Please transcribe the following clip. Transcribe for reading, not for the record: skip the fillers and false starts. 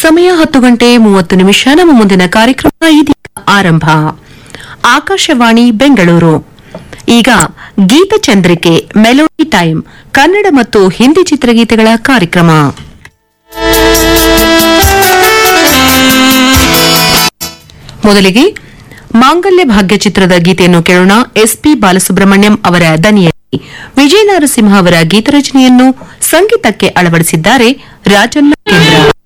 ಸಮಯ 10:30 ನಮ್ಮ ಮುಂದಿನ ಕಾರ್ಯಕ್ರಮ ಇದೀಗ ಆರಂಭ. ಆಕಾಶವಾಣಿ ಬೆಂಗಳೂರು. ಈಗ ಗೀತಚಂದ್ರಿಕೆ ಮೆಲೋಡಿ ಟೈಮ್ ಕನ್ನಡ ಮತ್ತು ಹಿಂದಿ ಚಿತ್ರಗೀತೆಗಳ ಕಾರ್ಯಕ್ರಮ. ಮೊದಲಿಗೆ ಮಾಂಗಲ್ಯ ಭಾಗ್ಯ ಚಿತ್ರದ ಗೀತೆಯನ್ನು ಕೇಳೋಣ. ಎಸ್ಪಿ ಬಾಲಸುಬ್ರಹ್ಮಣ್ಯಂ ಅವರ ದನಿಯಲ್ಲಿ ವಿಜಯ ನರಸಿಂಹ ಅವರ ಗೀತರಚನೆಯನ್ನು ಸಂಗೀತಕ್ಕೆ ಅಳವಡಿಸಿದ್ದಾರೆ ರಾಜನ್ ಕೇಂದ್ರ.